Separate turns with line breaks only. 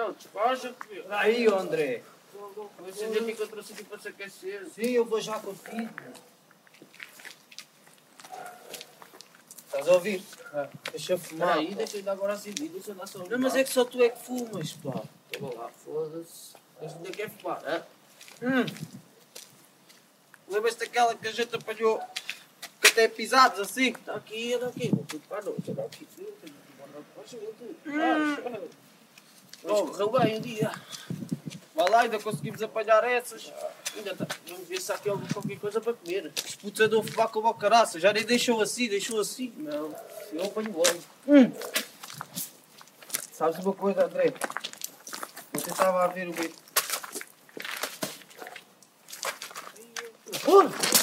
Não, despacha, filho.
Aí, André.
Vou acender aqui que eu trouxe aqui para se aquecer.
Sim, eu vou já contigo. Estás a ouvir? Deixa eu fumar.
Aí, deixa eu dar agora acender, deixa eu dar só um.
Não, mas é que só tu é que fumas, pá.
Toma lá, foda-se. Deixa eu quer fumar, né?
Lembras-te daquela que a gente apanhou que até pisados assim?
Está aqui, anda aqui. Vou tudo para a noite. Anda aqui, filho. Mas correu bem um dia.
Vai lá, ainda conseguimos apanhar essas.
Ainda está. Vamos ver se há aqui qualquer coisa para comer.
Os putos andam a fumar como o caraça. Já nem deixou assim, deixou assim.
Não, eu apanho logo.
Sabes uma coisa, André? Você estava a ver o bico.